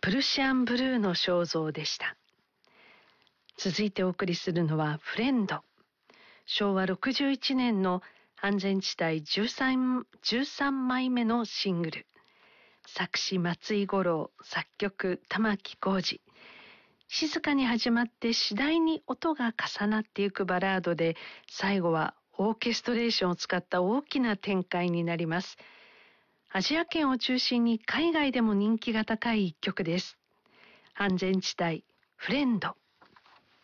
プルシアンブルーの肖像でした。続いてお送りするのはフレンド。昭和61年の安全地帯 13枚目のシングル。作詞松井五郎、作曲玉置浩二。静かに始まって次第に音が重なっていくバラードで、最後はオーケストレーションを使った大きな展開になります。アジア圏を中心に海外でも人気が高い一曲です。安全地帯フレンド。